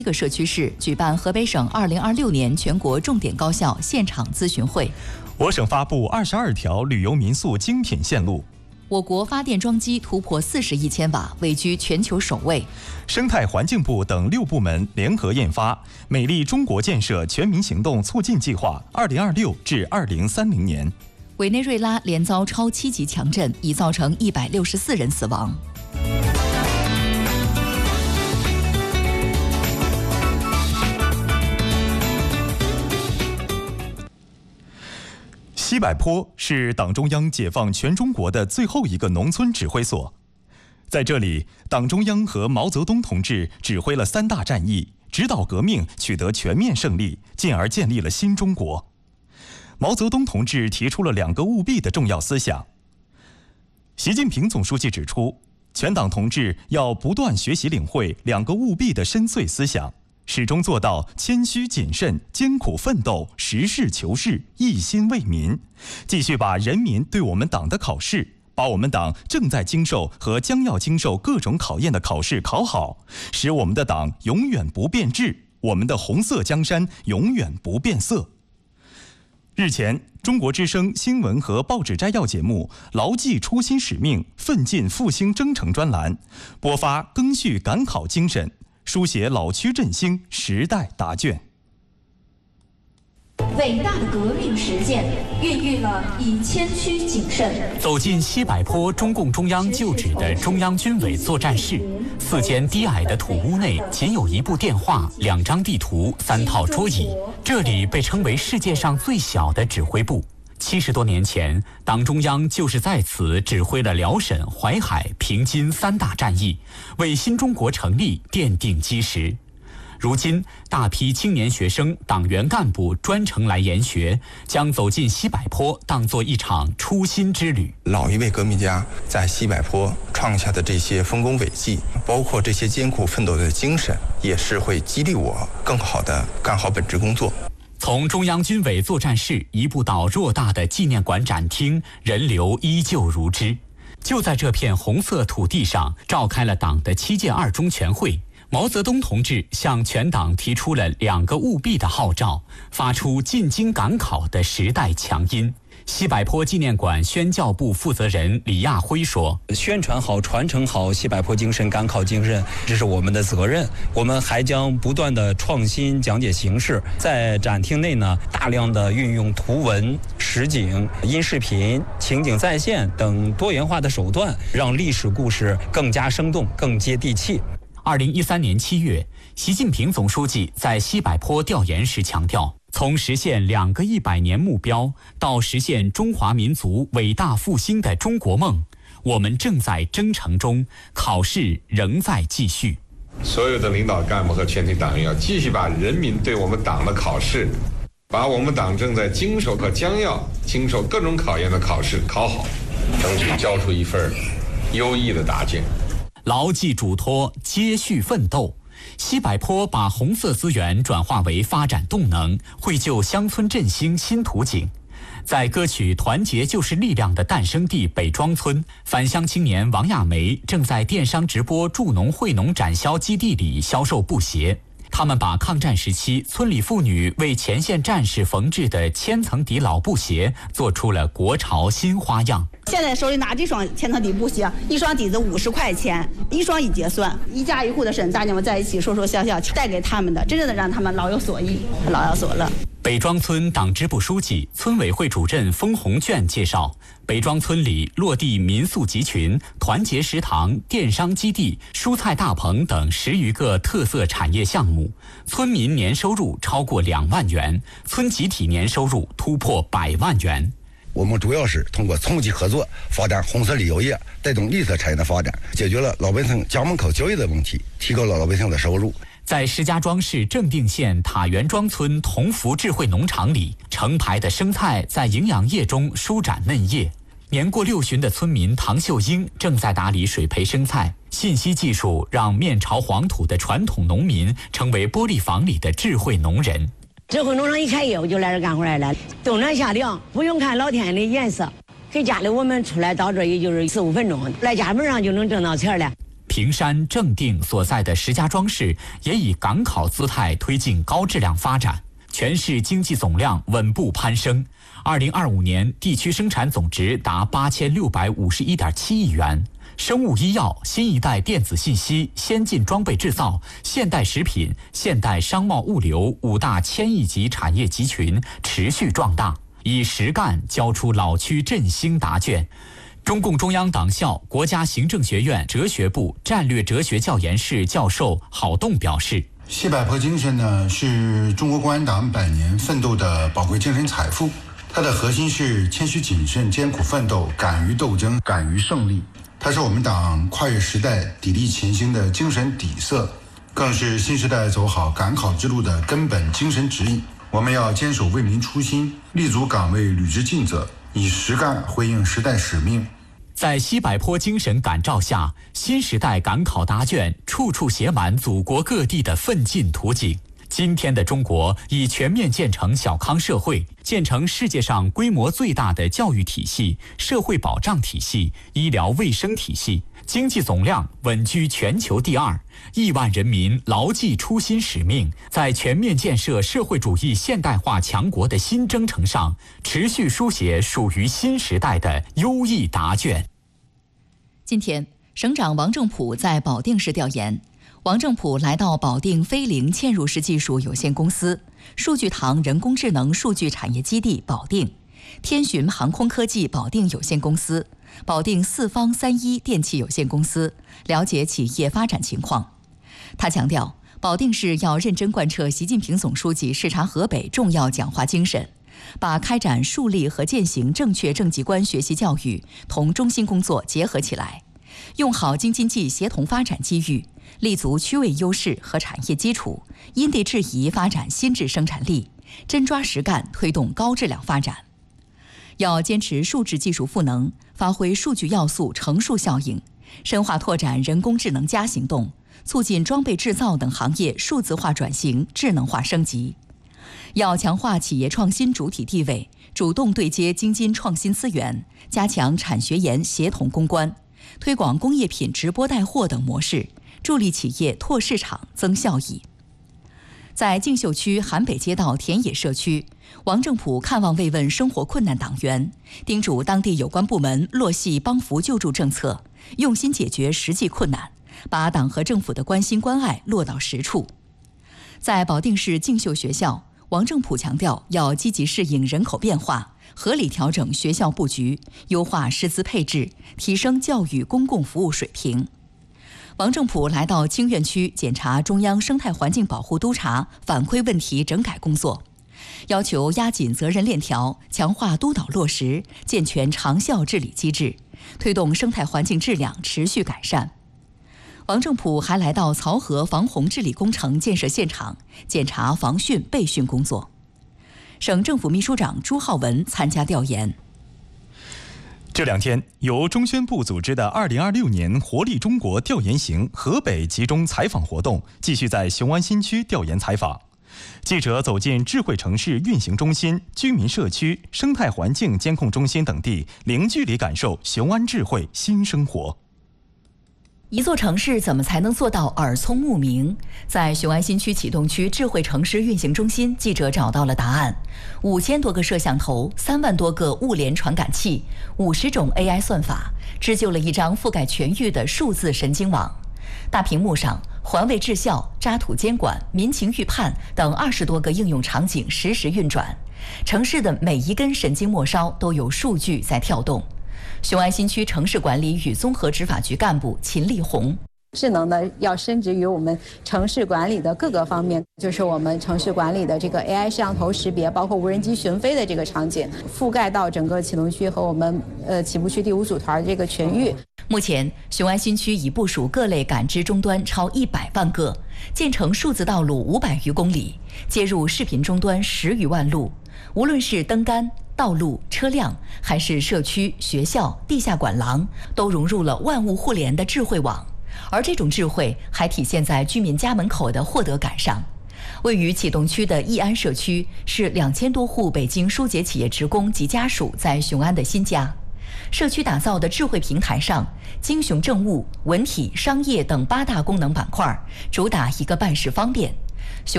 个社区市举办河北省2026年全国重点高校现场咨询会。 我省发布22条旅游民宿精品线路。 我国发电装机突破40亿千瓦，位居全球首位。 生态环境部等6部门联合印发《美丽中国建设全民行动促进计划（2026至2030年）》。 委内瑞拉连遭超7级强震，已造成164人死亡。 西柏坡是党中央解放全中国的最后一个农村指挥所，在这里，党中央和毛泽东同志指挥了3大战役，指导革命取得全面胜利，进而建立了新中国。毛泽东同志提出了2个务必的重要思想。习近平总书记指出，全党同志要不断学习领会2个务必的深邃思想，始终做到谦虚谨慎、艰苦奋斗、实事求是、一心为民，继续把人民对我们党的考试，把我们党正在经受和将要经受各种考验的考试考好，使我们的党永远不变质，我们的红色江山永远不变色。日前，中国之声新闻和报纸摘要节目牢记初心使命，奋进复兴征程专栏，播发赓续赶考精神，书写老区振兴，时代答卷。 伟大的革命实践孕育了以谦虚谨慎走进西柏坡中共中央旧址的中央军委作战室，4间低矮的土屋内仅有1部电话、2张地图、3套桌椅。这里被称为世界上最小的指挥部。70多年前，党中央就是在此指挥了辽沈、淮海、平津3大战役，为新中国成立奠定基石。如今，大批青年学生、党员干部专程来研学，将走进西柏坡当作一场初心之旅。 老一辈革命家在西柏坡创下的这些丰功伟绩，包括这些艰苦奋斗的精神，也是会激励我更好地干好本职工作。 从中央军委作战室移步到偌大的纪念馆展厅，人流依旧如织。就在这片红色土地上，召开了党的7届2中全会。毛泽东同志向全党提出了2个务必的号召，发出进京赶考的时代强音。西柏坡纪念馆宣教部负责人李亚辉说：“ 宣传好、传承好西柏坡精神、赶考精神，这是我们的责任。我们还将不断的创新讲解形式，在展厅内呢，大量的运用图文、实景、音视频、情景再现等多元化的手段，让历史故事更加生动、更接地气。” 2013年7月，习近平总书记在西柏坡调研时强调，从实现2个100年目标到实现中华民族伟大复兴的中国梦，我们正在征程中，考试仍在继续。 所有的领导干部和全体党员要继续把人民对我们党的考试，把我们党正在经受和将要经受各种考验的考试考好，争取交出一份优异的答卷。 牢记嘱托，接续奋斗。西柏坡把红色资源转化为发展动能，绘就乡村振兴新图景。在歌曲《团结就是力量》的诞生地北庄村，返乡青年王亚梅正在电商直播助农惠农展销基地里销售布鞋。他们把抗战时期村里妇女为前线战士缝制的千层底老布鞋做出了国潮新花样。 现在手里拿这双千层底布鞋，一双底子50块钱，一双一结算，一家一户的婶大家们在一起说说笑笑，带给他们的，真正的让他们老有所依，老有所乐。 北庄村党支部书记、村委会主任封红卷介绍，北庄村里落地民宿集群、团结食堂、电商基地、蔬菜大棚等10余个特色产业项目，村民年收入超过2万元，村集体年收入突破100万元。 我们主要是通过村际合作，发展红色旅游业，带动绿色产业的发展，解决了老百姓家门口就业的问题，提高了老百姓的收入。 在石家庄市正定县塔园庄村同福智慧农场里，成排的生菜在营养液中舒展嫩叶。年过60旬的村民唐秀英正在打理水培生菜。信息技术让面朝黄土的传统农民成为玻璃房里的智慧农人。 智慧农场一开业，我就来这干活来了。冬暖夏凉，不用看老天的颜色，给家里我们出来到这也就是4、5分钟，来家门上就能挣到钱了。 平山、正定所在的石家庄市也以港口姿态推进高质量发展，全市经济总量稳步攀升。2025年地区生产总值达8651.7亿元。生物医药、新一代电子信息、先进装备制造、现代食品、现代商贸物流5大千亿级产业集群持续壮大，以实干交出老区振兴答卷。中共中央党校国家行政学院哲学部战略哲学教研室教授郝栋表示， 西柏坡精神呢，是中国共产党100年奋斗的宝贵精神财富，它的核心是谦虚谨慎、艰苦奋斗、敢于斗争、敢于胜利。它是我们党跨越时代、砥砺前行的精神底色，更是新时代走好赶考之路的根本精神指引。我们要坚守为民初心，立足岗位履职尽责，以实干回应时代使命。 在西柏坡精神感召下，新时代赶考答卷处处写满祖国各地的奋进图景。今天的中国已全面建成小康社会，建成世界上规模最大的教育体系、社会保障体系、医疗卫生体系，经济总量稳居全球第2，亿万人民牢记初心使命，在全面建设社会主义现代化强国的新征程上，持续书写属于新时代的优异答卷。 今天，省长王正普在保定市调研。王正普来到保定飞凌嵌入式技术有限公司、数据堂人工智能数据产业基地保定、天巡航空科技保定有限公司、保定四方31电器有限公司，了解企业发展情况。他强调，保定市要认真贯彻习近平总书记视察河北重要讲话精神，把开展树立和践行正确政绩观学习教育同中心工作结合起来，用好京津冀协同发展机遇，立足区位优势和产业基础，因地制宜发展新质生产力，真抓实干推动高质量发展。要坚持数质技术赋能，发挥数据要素乘数效应，深化拓展人工智能+行动，促进装备制造等行业数字化转型、智能化升级。要强化企业创新主体地位，主动对接京津创新资源，加强产学研协同攻关，推广工业品直播带货等模式，助力企业拓市场、增效益。在敬秀区韩北街道田野社区，王正普看望慰问生活困难党员，叮嘱当地有关部门落细帮扶救助政策，用心解决实际困难，把党和政府的关心关爱落到实处。在保定市敬秀学校，王正普强调要积极适应人口变化，合理调整学校布局，优化师资配置，提升教育公共服务水平。王正普来到清苑区检查中央生态环境保护督察反馈问题整改工作，要求压紧责任链条，强化督导落实，健全长效治理机制，推动生态环境质量持续改善。王正普还来到漕河防洪治理工程建设现场，检查防汛备汛工作。省政府秘书长朱浩文参加调研。 这2天，由中宣部组织的2026年活力中国调研行河北集中采访活动继续在雄安新区调研采访。记者走进智慧城市运行中心、居民社区、生态环境监控中心等地，零距离感受雄安智慧新生活。 一座城市怎么才能做到耳聪目明？在雄安新区启动区智慧城市运行中心，记者找到了答案：5000多个摄像头，3万多个物联传感器，50种 AI 算法，织就了一张覆盖全域的数字神经网。大屏幕上，环卫治校、渣土监管、民情预判等20多个应用场景实时运转，城市的每一根神经末梢都有数据在跳动。雄安新区城市管理与综合执法局干部秦丽红： 智能呢要深植于我们城市管理的各个方面，就是我们城市管理的这个 AI 摄像头识别，包括无人机巡飞的这个场景，覆盖到整个启动区和我们起步区第5组团这个全域。 目前，雄安新区已部署各类感知终端超100万个，建成数字道路500余公里，接入视频终端10余万路。无论是灯杆、道路、车辆，还是社区、学校、地下管廊，都融入了万物互联的智慧网。而这种智慧还体现在居民家门口的获得感上。位于启动区的义安社区是2000多户北京舒捷企业职工及家属在雄安的新家。 社区打造的智慧平台上，经熊政务、文体、商业等8大功能板块，主打一个办事方便。